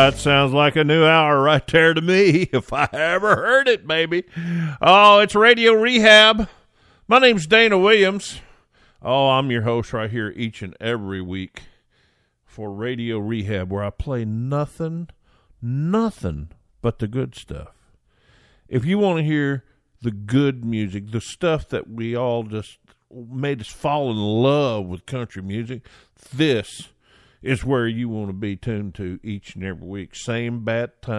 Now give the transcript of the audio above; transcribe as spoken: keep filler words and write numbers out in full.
that sounds like a new hour right there to me, if I ever heard it, baby. Oh, it's Radio Rehab. My name's Dana Williams. Oh, I'm your host right here each and every week for Radio Rehab, where I play nothing, nothing but the good stuff. If you want to hear the good music, the stuff that we all just made us fall in love with country music, this is where you want to be tuned to each and every week. Same bat time.